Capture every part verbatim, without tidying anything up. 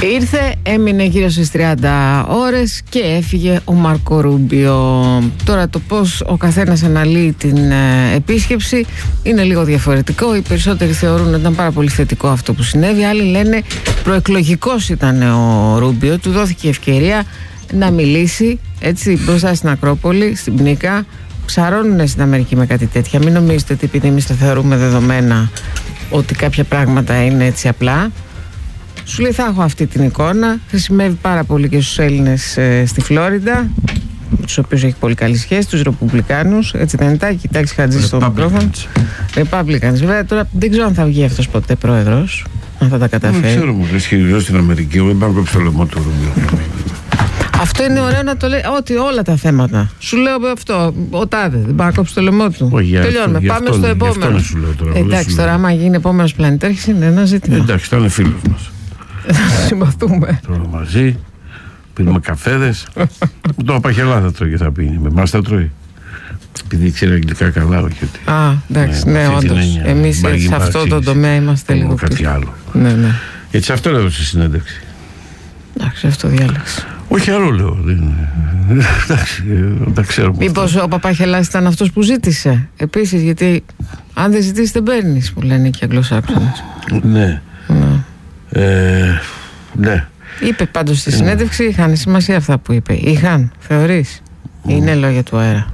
Ήρθε, έμεινε γύρω στις τριάντα ώρες και έφυγε ο Μάρκο Ρούμπιο. Τώρα το πώς ο καθένας αναλύει την ε, επίσκεψη είναι λίγο διαφορετικό. Οι περισσότεροι θεωρούν ότι ήταν πάρα πολύ θετικό αυτό που συνέβη. Άλλοι λένε προεκλογικός ήταν ο Ρούμπιο. Του δόθηκε η ευκαιρία να μιλήσει έτσι μπροστά στην Ακρόπολη, στην Πνίκα. Ψαρώνουν στην Αμερική με κάτι τέτοια. Μην νομίζετε ότι επειδή εμείς τα θεωρούμε δεδομένα ότι κάποια πράγματα είναι έτσι απλά. Σου λέει θα έχω αυτή την εικόνα. Χρησιμεύει πάρα πολύ και στους Έλληνες ε, στη Φλόριντα, με τους οποίους έχει πολύ καλή σχέση, τους Ρεπουμπλικάνους. Έτσι δεν είναι, Τάκη, Τάκης Χατζής στο μικρόφωνο. Republicans. Βέβαια τώρα δεν ξέρω αν θα βγει αυτός ποτέ πρόεδρος, αν θα τα καταφέρει. Δεν ξέρω, μου ισχυριζό στην Αμερική. Εγώ δεν πάω κόψει το λαιμό του Ρούμπιο. Αυτό είναι ωραίο να το λέει. Ότι όλα τα θέματα. Σου λέω αυτό. Ο τάδε δεν πάει να κόψει το λαιμό του. Όχι, τελειώνουμε. Αυτό, πάμε αυτό, στο επόμενο. Σου λέω τώρα, εντάξει, τώρα, άμα γίνει επόμενο πλανητάρχης είναι ένα ζήτημα. Εντάξει, θα είναι φίλος μας. Θα συμπαθούμε. Τώρα μαζί, πίνουμε καφέδες. Το Παχελά θα τρώει και θα πίνει. Με εμάς θα τρώει. Επειδή ξέρει αγγλικά καλά, όχι ότι. Α, εντάξει, ναι, όντως. Εμείς σε αυτό το τομέα είμαστε λίγο κάτι πίσω. άλλο. Ναι, ναι. Έτσι αυτό έδωσε συνέντευξη. Εντάξει, αυτό διάλεξε. Όχι άλλο λέω. Εντάξει, τα ξέρουμε. Μήπως ο Παπαχελάς ήταν αυτός που ζήτησε επίσης, γιατί αν δεν ζητήσεις δεν παίρνεις, που λένε και οι Αγγλοσάξονες. Ναι. Ναι. Ε, ναι. Είπε πάντως στη συνέντευξη, είχαν σημασία αυτά που είπε. Είχαν, θεωρείς? Mm. Είναι λόγια του αέρα?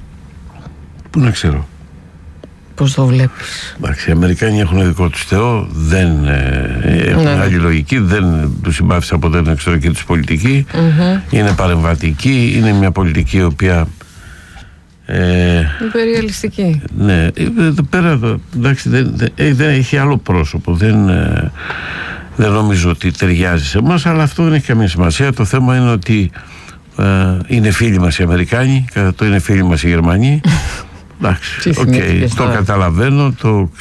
Πού να ξέρω. Πώς το βλέπεις? Εντάξει, οι Αμερικάνοι έχουν δικό τους Θεό, δεν ε, έχουν ναι. άλλη λογική, δεν τους συμπάθησε ποτέ την εξωτερική τους πολιτική. Mm-hmm. Είναι παρεμβατική, είναι μια πολιτική η οποία ε, υπεριαλιστική. Ναι, εδώ πέρα εντάξει, δεν, δεν, δεν έχει άλλο πρόσωπο, δεν, ε, δεν νομίζω ότι ταιριάζει σε εμάς, αλλά αυτό δεν έχει καμία σημασία. Το θέμα είναι ότι ε, είναι φίλοι μας οι Αμερικάνοι, κατά το είναι φίλοι μας οι Γερμανοί. Εντάξει, okay, το καταλαβαίνω, το